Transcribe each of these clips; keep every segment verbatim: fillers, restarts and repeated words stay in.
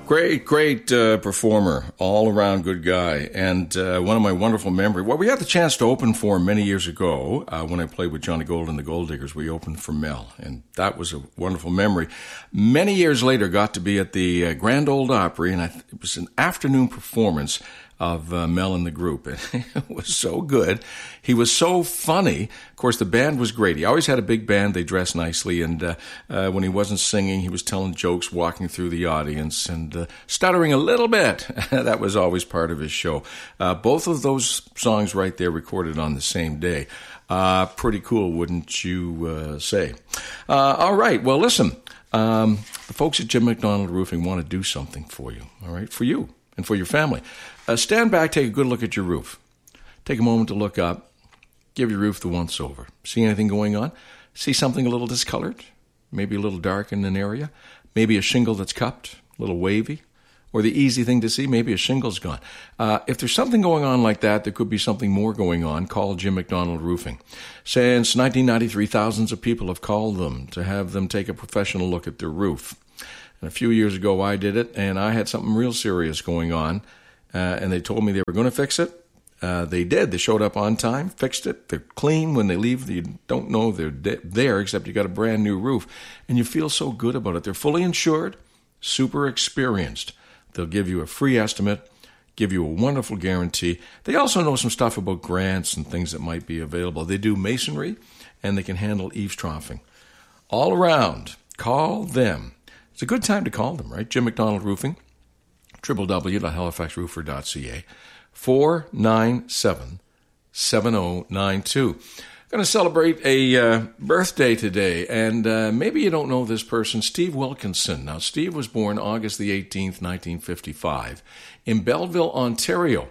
Great, great uh, performer, all-around good guy, and uh, one of my wonderful memories. Well, we had the chance to open for him many years ago uh, when I played with Johnny Gold and the Gold Diggers. We opened for Mel, and that was a wonderful memory. Many years later, got to be at the uh, Grand Ole Opry, and I th- it was an afternoon performance of uh, Mel and the group. And it was so good. He was so funny. Of course, the band was great. He always had a big band. They dressed nicely. And uh, uh, when he wasn't singing, he was telling jokes, walking through the audience, and uh, stuttering a little bit. That was always part of his show. Uh, both of those songs right there recorded on the same day. Uh, pretty cool, wouldn't you uh, say? Uh, all right. Well, listen, um, the folks at Jim McDonald Roofing want to do something for you, all right, for you and for your family. Uh, stand back, take a good look at your roof. Take a moment to look up. Give your roof the once-over. See anything going on? See something a little discolored? Maybe a little dark in an area? Maybe a shingle that's cupped, a little wavy? Or the easy thing to see, maybe a shingle's gone. Uh, if there's something going on like that, there could be something more going on. Call Jim McDonald Roofing. Since nineteen ninety-three, thousands of people have called them to have them take a professional look at their roof. And a few years ago, I did it, and I had something real serious going on. Uh, and they told me they were going to fix it. Uh, they did. They showed up on time, fixed it. They're clean. When they leave, you don't know they're de- there, except you got a brand new roof. And you feel so good about it. They're fully insured, super experienced. They'll give you a free estimate, give you a wonderful guarantee. They also know some stuff about grants and things that might be available. They do masonry, and they can handle eavesdropping. All around, call them. It's a good time to call them, right? Jim McDonald Roofing. w w w dot halifax roofer dot c a, four nine seven, seven zero nine two. Going to celebrate a uh, birthday today, and uh, maybe you don't know this person, Steve Wilkinson. Now, Steve was born August the eighteenth, nineteen fifty-five, in Belleville, Ontario,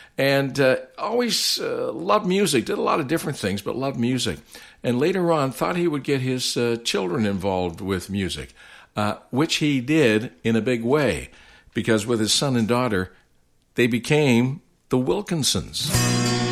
and uh, always uh, loved music, did a lot of different things, but loved music, and later on thought he would get his uh, children involved with music, uh, which he did in a big way. Because with his son and daughter, they became the Wilkinsons.